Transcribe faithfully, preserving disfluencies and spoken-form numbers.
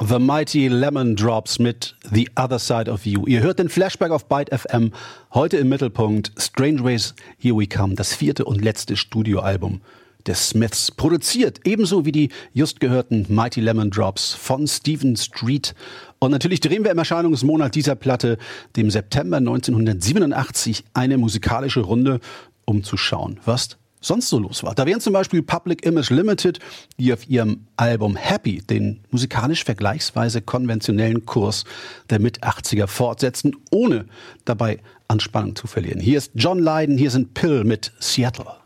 The Mighty Lemon Drops mit The Other Side of You. Ihr hört den Flashback auf Byte F M. Heute im Mittelpunkt Strange Ways, Here We Come, das vierte und letzte Studioalbum des Smiths. Produziert ebenso wie die just gehörten Mighty Lemon Drops von Stephen Street. Und natürlich drehen wir im Erscheinungsmonat dieser Platte, dem September neunzehnhundertsiebenundachtzig, eine musikalische Runde, um zu schauen, was sonst so los war. Da wären zum Beispiel Public Image Limited, die auf ihrem Album Happy den musikalisch vergleichsweise konventionellen Kurs der Mit-achtziger fortsetzten, ohne dabei an Spannung zu verlieren. Hier ist John Lydon, hier sind Pill mit Seattle.